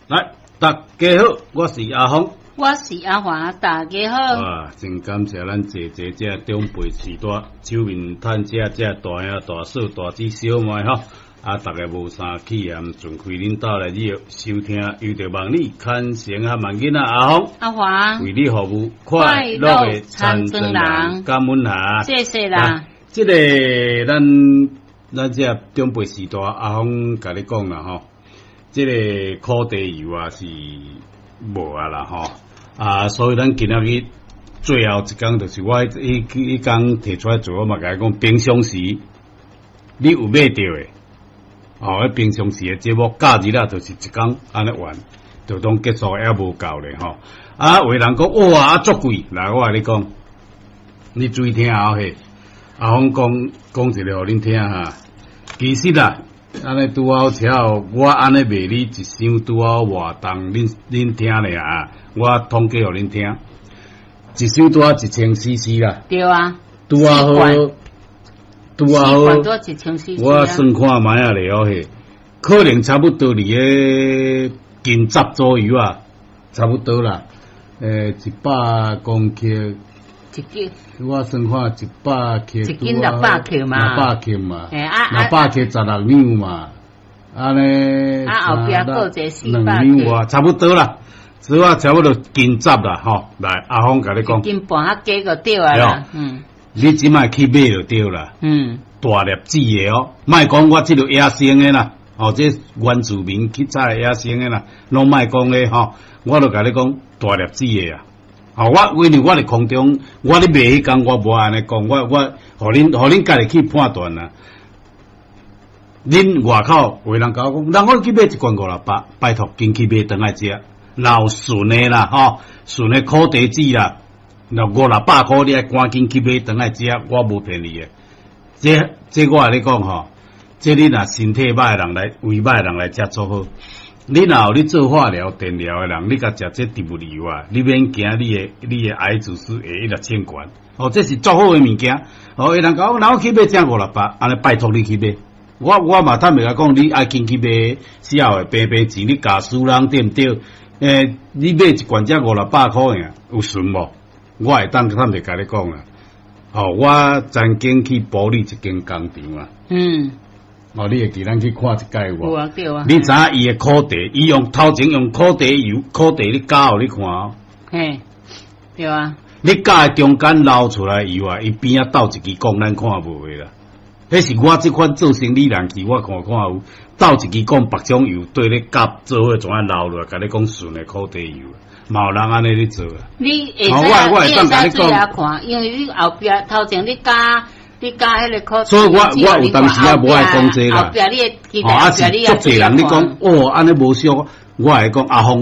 来，大家好，我是阿峰， 我是阿华，大家好。 啊，真感谢咱姐姐这长辈时代手面趁这大兄大嫂大姊小妹吼，啊，大家无啥气焰，尽开恁兜来收听，有着望你看成啊万囡仔阿峰、 阿华为你服务，快乐的参政人，感恩啊！ 谢谢啦。 这个咱这长辈时代阿峰甲你讲啦吼。这个烤地油啊是无啊啦吼啊，所以咱今仔日最后一工就是我迄工提出来做，我嘛甲伊讲平常时你有买着诶，迄平常时诶节目假日啦，就是一工安尼完，就当结束还无够咧吼。啊，有人讲哇足贵，来我甲你讲，你注意听后嘿，阿峰讲一个互恁听哈，其实啦。安尼拄好巧，我安尼卖你一箱拄好偌重，恁听咧啊！我统计互恁听，一箱拄好1000cc 啦。 对啊， 拄好好，拄好好。 多1000cc。 我算看卖啊咧哦嘿，可能差不多伫个近10左右啊，差不多啦。100公克。 一斤。 我算看100克， 一斤600克嘛 ，600克嘛 ，600 克16两嘛，安尼后壁搁一个400 两哇，差不多啦，所以我差不多近10啦吼。来，阿峰甲你讲， 一斤半较加就对啊啦， 你即摆去买就对啦，大粒子的哦，莫讲我即个野生的啦，这原住民去采野生的啦，拢莫讲咧吼，我就甲你讲大粒子的啊。我因为我伫空中，我咧卖迄工，我无安尼讲，我互恁家己去判断啦。恁外口有人甲我讲，人我去买一罐500，拜托紧去买转来食，老顺的啦吼，顺的烤地子啦，若500-600块，你爱赶紧去买转来食，我无骗你的。这我甲你讲吼，这你若身体歹的人来，胃歹的人来食做好。你若有你做化疗、电疗的人，你甲食这植物油啊，你免惊你的癌指数会一直升悬。这是足好的物件。有人讲，那我去买正500-600，安尼拜托你去买。我嘛坦白讲，你爱紧去买，时候会平钱，你家私人对毋对？你买一罐只500-600块呀，有顺无？我会当坦白甲你讲啦。我曾经去保利一间工厂啊。你会记咱去看一届无？ 有啊，对啊。 你知影伊的烤地，伊头前用烤地油，烤地你加互你看哦。 嘿，对啊。 你加的中间捞出来油啊，伊边仔倒一支管，咱看无的啦。迄是我这款做生意人去，我看有倒一支管，别种油对咧夹做伙，怎样捞落来？甲你讲纯的烤地油，嘛有人安尼咧做啊。 你会使注意看，因为你后壁头前你加迄个烤， 所以我有当时也无爱讲这啦。 后壁你会期待， 是足侪人你讲安尼无俗，我会讲阿峰。